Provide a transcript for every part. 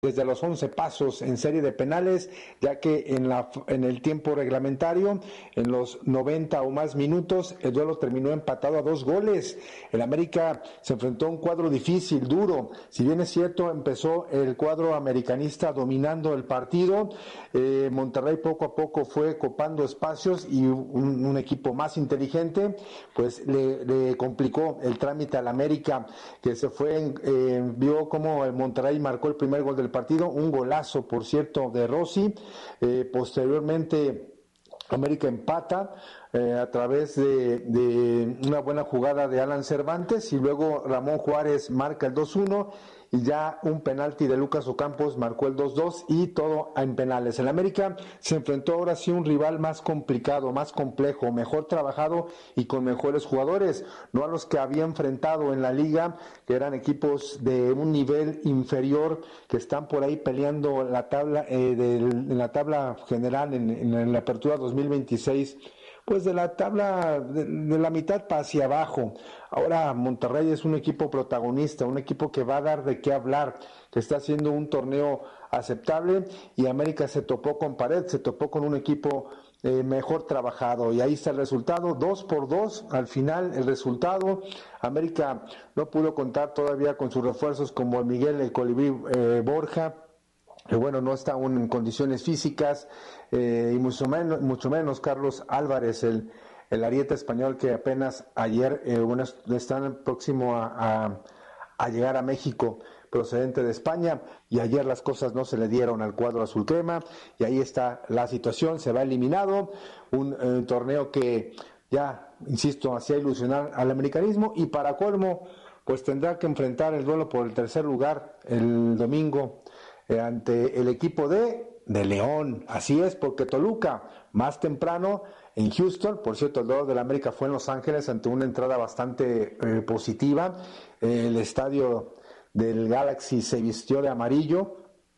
desde los 11 pasos en serie de penales, ya que en el tiempo reglamentario, en los 90 o más minutos, el duelo terminó empatado a 2 goles. El América se enfrentó a un cuadro difícil, duro. Si bien es cierto, empezó el cuadro americanista dominando el partido, Monterrey poco a poco fue copando espacios y un equipo más inteligente, pues le complicó el trámite al América, que se fue, vio cómo el Monterrey marcó el primer gol del partido, un golazo, por cierto, de Rossi. Posteriormente América empata a través de una buena jugada de Alan Cervantes, y luego Ramón Juárez marca el 2-1, y ya un penalti de Lucas Ocampos marcó el 2-2, y todo en penales. El América se enfrentó ahora sí a un rival más complicado, más complejo, mejor trabajado y con mejores jugadores, no a los que había enfrentado en la liga, que eran equipos de un nivel inferior, que están por ahí peleando la tabla, en la tabla general en la apertura 2026, pues de la tabla de la mitad para hacia abajo. Ahora Monterrey es un equipo protagonista, un equipo que va a dar de qué hablar, que está haciendo un torneo aceptable, y América se topó con pared, se topó con un equipo mejor trabajado, y ahí está el resultado, 2-2 al final el resultado. América no pudo contar todavía con sus refuerzos como Miguel el Colibrí Borja, que bueno, no está aún en condiciones físicas, y mucho menos Carlos Álvarez, el ariete español, que apenas ayer está próximo a llegar a México, procedente de España, y ayer las cosas no se le dieron al cuadro azul crema, y ahí está la situación, se va eliminado, un torneo que ya, insisto, hacía ilusionar al americanismo, y para colmo, pues tendrá que enfrentar el duelo por el tercer lugar el domingo, ante el equipo de León. Así es, porque Toluca más temprano en Houston, por cierto, el duelo del América fue en Los Ángeles ante una entrada bastante positiva. El estadio del Galaxy se vistió de amarillo,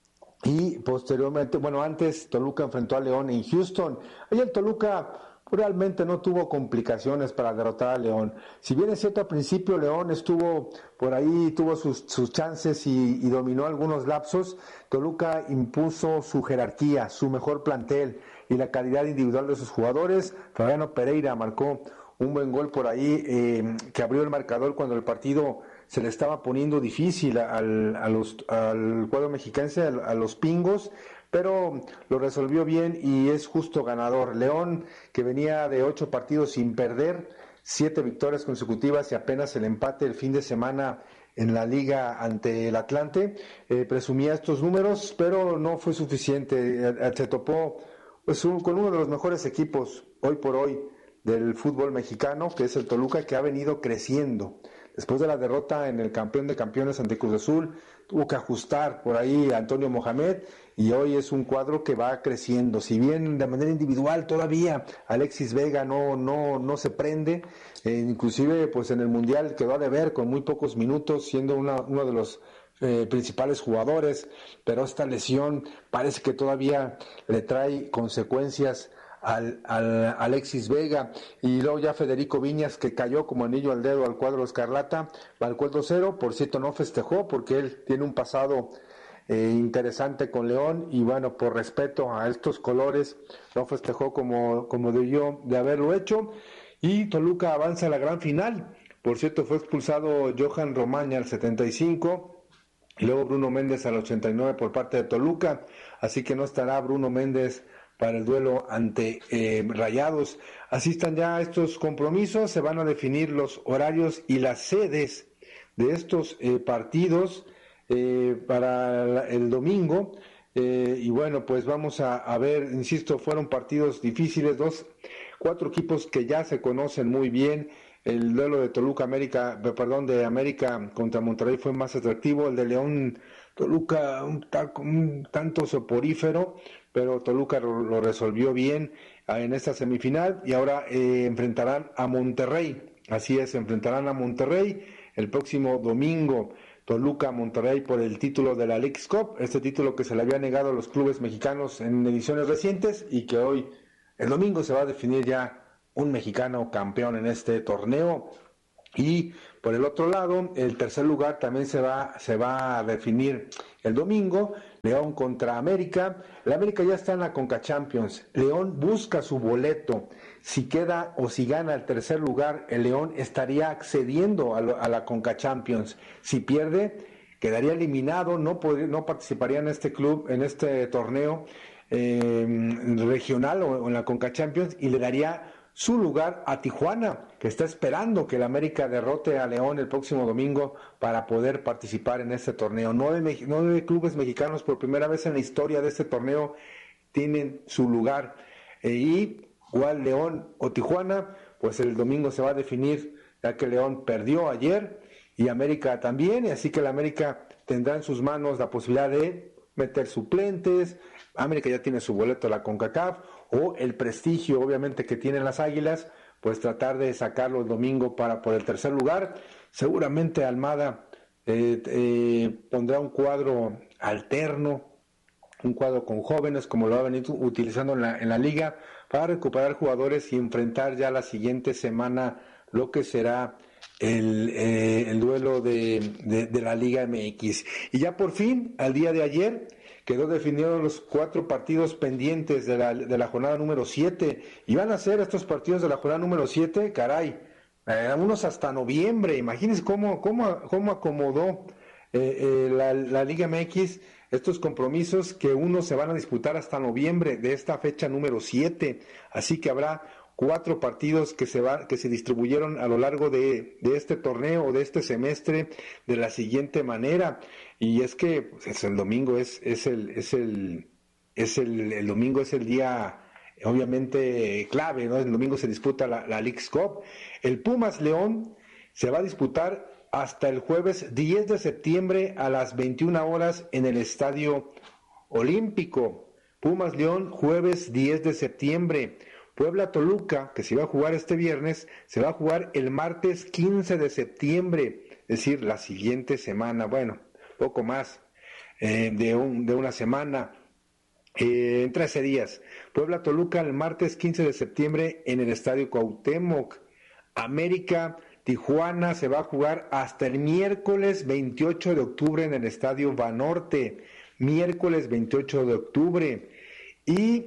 y posteriormente, bueno, antes Toluca enfrentó a León en Houston. Ahí el Toluca realmente no tuvo complicaciones para derrotar a León. Si bien es cierto, al principio León estuvo por ahí, tuvo sus chances y dominó algunos lapsos, Toluca impuso su jerarquía, su mejor plantel y la calidad individual de sus jugadores. Fabiano Pereira marcó un buen gol por ahí, que abrió el marcador cuando el partido se le estaba poniendo difícil al cuadro mexiquense, a los pingos, pero lo resolvió bien y es justo ganador. León, que venía de 8 partidos sin perder, 7 victorias consecutivas y apenas el empate el fin de semana en la liga ante el Atlante, presumía estos números, pero no fue suficiente. Se topó pues, con uno de los mejores equipos hoy por hoy del fútbol mexicano, que es el Toluca, que ha venido creciendo. Después de la derrota en el campeón de campeones ante Cruz Azul, tuvo que ajustar por ahí a Antonio Mohamed, y hoy es un cuadro que va creciendo. Si bien de manera individual todavía Alexis Vega no se prende, inclusive pues en el Mundial quedó a deber con muy pocos minutos, siendo uno de los principales jugadores, pero esta lesión parece que todavía le trae consecuencias al Alexis Vega, y luego ya Federico Viñas, que cayó como anillo al dedo al cuadro escarlata, marcó el 2-0, por cierto no festejó porque él tiene un pasado interesante con León, y bueno, por respeto a estos colores no festejó como debió de haberlo hecho, y Toluca avanza a la gran final. Por cierto, fue expulsado Johan Romaña al 75, y luego Bruno Méndez al 89 por parte de Toluca, así que no estará Bruno Méndez para el duelo ante Rayados. Así están ya estos compromisos, se van a definir los horarios y las sedes de estos partidos para el domingo, y bueno, pues vamos a ver, insisto, fueron partidos difíciles, 4 equipos que ya se conocen muy bien. El duelo de de América contra Monterrey fue más atractivo, el de León Toluca un tanto soporífero, pero Toluca lo resolvió bien en esta semifinal, y ahora enfrentarán a Monterrey. Así es, enfrentarán a Monterrey el próximo domingo. Toluca-Monterrey por el título de la Leagues Cup, este título que se le había negado a los clubes mexicanos en ediciones recientes, y que hoy, el domingo, se va a definir ya un mexicano campeón en este torneo. Y por el otro lado, el tercer lugar también se va a definir el domingo. León contra América. El América ya está en la Conca Champions. León busca su boleto. Si queda o si gana el tercer lugar, el León estaría accediendo a la Conca Champions. Si pierde, quedaría eliminado, no participaría en este club, en este torneo regional o en la Conca Champions, y le daría su lugar a Tijuana, que está esperando que el América derrote a León el próximo domingo para poder participar en este torneo. 9 clubes mexicanos por primera vez en la historia de este torneo tienen su lugar. Y igual León o Tijuana, pues el domingo se va a definir, ya que León perdió ayer y América también, y así que el América tendrá en sus manos la posibilidad de meter suplentes. América ya tiene su boleto a la CONCACAF, o el prestigio obviamente que tienen las Águilas, pues tratar de sacarlo el domingo por el tercer lugar. Seguramente Almada pondrá un cuadro alterno, un cuadro con jóvenes, como lo ha venido utilizando en la liga, para recuperar jugadores y enfrentar ya la siguiente semana lo que será el duelo de la Liga MX. Y ya por fin, al día de ayer, quedó definido los 4 partidos pendientes de la jornada número 7, y van a ser estos partidos de la jornada número 7, caray, unos hasta noviembre. Imagínense cómo acomodó la Liga MX estos compromisos, que unos se van a disputar hasta noviembre de esta fecha número 7, así que habrá 4 partidos que se distribuyeron a lo largo de este torneo o de este semestre de la siguiente manera. Y es que pues, el domingo el domingo es el día obviamente clave, ¿no? El domingo se disputa la Leagues Cup. El Pumas León se va a disputar hasta el jueves 10 de septiembre a las 21 horas en el Estadio Olímpico. Pumas León, jueves 10 de septiembre. Puebla Toluca, que se iba a jugar este viernes, se va a jugar el martes 15 de septiembre, es decir, la siguiente semana, bueno, poco más de una semana, en 13 días. Puebla Toluca el martes 15 de septiembre en el Estadio Cuauhtémoc. América Tijuana se va a jugar hasta el miércoles 28 de octubre en el Estadio Banorte, miércoles 28 de octubre. Y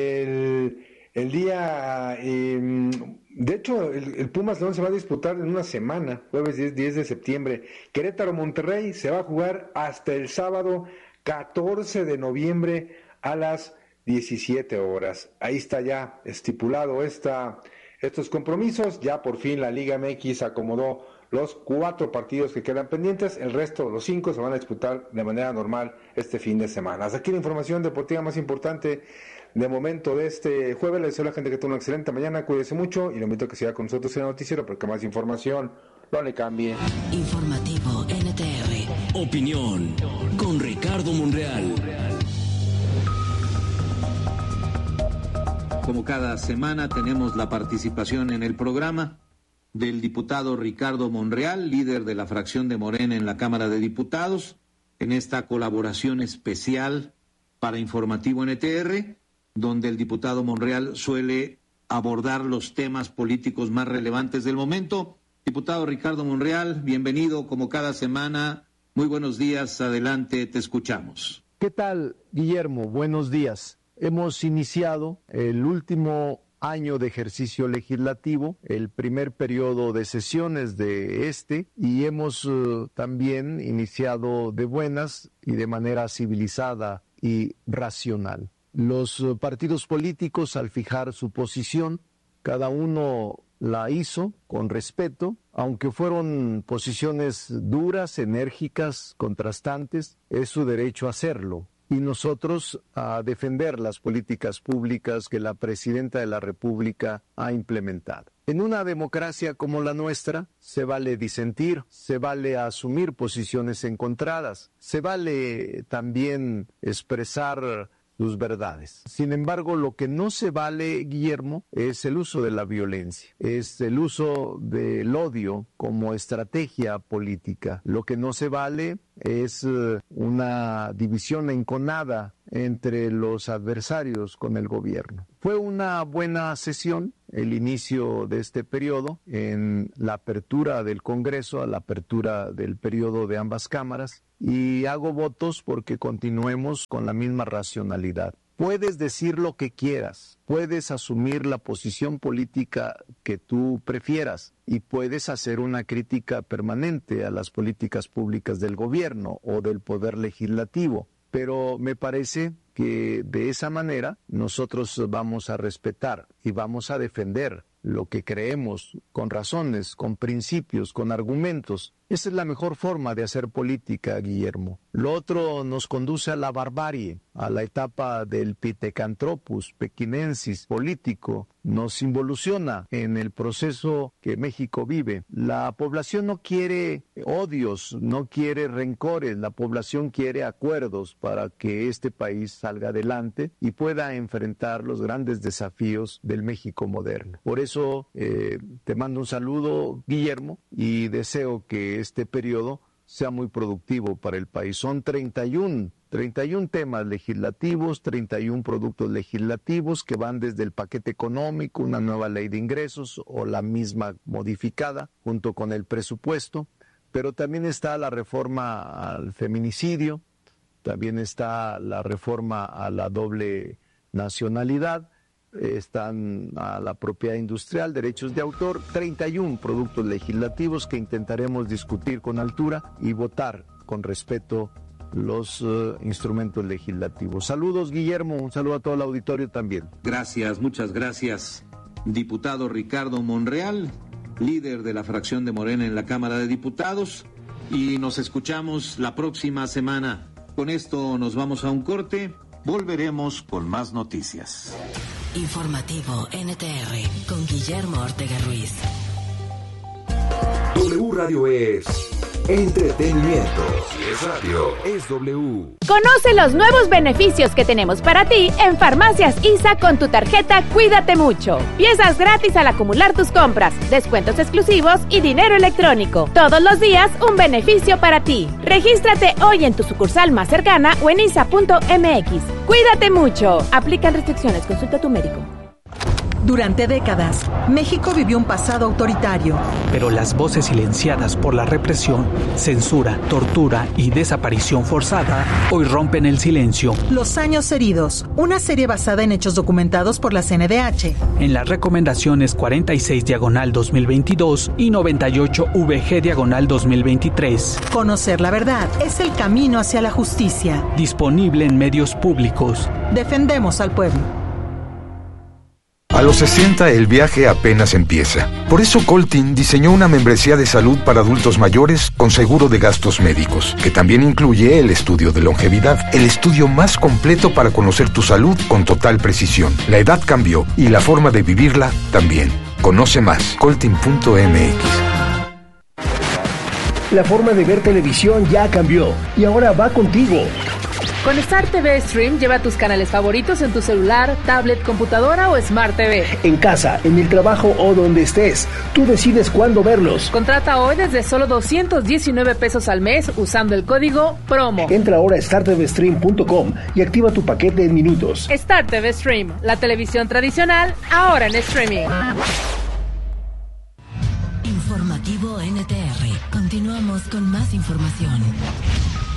el día, de hecho, el Pumas León se va a disputar en una semana, jueves 10 de septiembre. Querétaro Monterrey se va a jugar hasta el sábado 14 de noviembre a las 17 horas. Ahí está ya estipulado estos compromisos. Ya por fin la Liga MX acomodó los 4 partidos que quedan pendientes. El resto, los 5, se van a disputar de manera normal este fin de semana. Hasta aquí la información deportiva más importante de momento de este jueves. Les deseo a la gente que tenga una excelente mañana, cuídese mucho y lo invito a que siga con nosotros en el noticiero, porque más información no le cambie. Informativo NTR. Opinión con Ricardo Monreal. Como cada semana tenemos la participación en el programa del diputado Ricardo Monreal, líder de la fracción de Morena en la Cámara de Diputados, en esta colaboración especial para Informativo NTR, donde el diputado Monreal suele abordar los temas políticos más relevantes del momento. Diputado Ricardo Monreal, bienvenido como cada semana. Muy buenos días, adelante, te escuchamos. ¿Qué tal, Guillermo? Buenos días. Hemos iniciado el último año de ejercicio legislativo, el primer periodo de sesiones y hemos también iniciado de buenas y de manera civilizada y racional. Los partidos políticos, al fijar su posición, cada uno la hizo con respeto, aunque fueron posiciones duras, enérgicas, contrastantes, es su derecho a hacerlo. Y nosotros a defender las políticas públicas que la Presidenta de la República ha implementado. En una democracia como la nuestra, se vale disentir, se vale asumir posiciones encontradas, se vale también expresar sus verdades. Sin embargo, lo que no se vale, Guillermo, es el uso de la violencia, es el uso del odio como estrategia política. Lo que no se vale es una división enconada entre los adversarios con el gobierno. Fue una buena sesión, el inicio de este periodo, en la apertura del Congreso, a la apertura del periodo de ambas cámaras, y hago votos porque continuemos con la misma racionalidad. Puedes decir lo que quieras, puedes asumir la posición política que tú prefieras y puedes hacer una crítica permanente a las políticas públicas del gobierno o del poder legislativo, pero me parece que de esa manera nosotros vamos a respetar y vamos a defender lo que creemos con razones, con principios, con argumentos. Esa es la mejor forma de hacer política, Guillermo. Lo otro nos conduce a la barbarie, a la etapa del Pithecanthropus pekinensis político. Nos involuciona en el proceso que México vive. La población no quiere odios, no quiere rencores. La población quiere acuerdos para que este país salga adelante y pueda enfrentar los grandes desafíos del México moderno. Por eso te mando un saludo, Guillermo, y deseo que este periodo sea muy productivo para el país. Son 31 temas legislativos, 31 productos legislativos que van desde el paquete económico, una nueva ley de ingresos o la misma modificada junto con el presupuesto, pero también está la reforma al feminicidio, también está la reforma a la doble nacionalidad, están a la propiedad industrial, derechos de autor, 31 productos legislativos que intentaremos discutir con altura y votar con respeto los instrumentos legislativos. Saludos, Guillermo, un saludo a todo el auditorio también. Gracias, muchas gracias, diputado Ricardo Monreal, líder de la fracción de Morena en la Cámara de Diputados, y nos escuchamos la próxima semana. Con esto nos vamos a un corte, volveremos con más noticias. Informativo NTR con Guillermo Ortega Ruiz. W Radio es entretenimiento. Si es radio, es W. Conoce los nuevos beneficios que tenemos para ti en Farmacias ISA con tu tarjeta Cuídate Mucho. Piezas gratis al acumular tus compras, descuentos exclusivos y dinero electrónico. Todos los días un beneficio para ti. Regístrate hoy en tu sucursal más cercana o en isa.mx. Cuídate mucho. Aplican restricciones. Consulta a tu médico. Durante décadas, México vivió un pasado autoritario. Pero las voces silenciadas por la represión, censura, tortura y desaparición forzada hoy rompen el silencio. Los años heridos, una serie basada en hechos documentados por la CNDH. En las recomendaciones 46/2022 y 98VG/2023. Conocer la verdad es el camino hacia la justicia. Disponible en medios públicos. Defendemos al pueblo. A los 60 el viaje apenas empieza. Por eso Coltin diseñó una membresía de salud para adultos mayores con seguro de gastos médicos, que también incluye el estudio de longevidad, el estudio más completo para conocer tu salud con total precisión. La edad cambió y la forma de vivirla también. Conoce más, coltin.mx. La forma de ver televisión ya cambió y ahora va contigo. Con Star TV Stream lleva tus canales favoritos en tu celular, tablet, computadora o Smart TV. En casa, en el trabajo o donde estés, tú decides cuándo verlos. Contrata hoy desde solo 219 pesos al mes usando el código PROMO. Entra ahora a startvstream.com y activa tu paquete en minutos. Star TV Stream, la televisión tradicional, ahora en streaming. Informativo NTR. Continuamos con más información.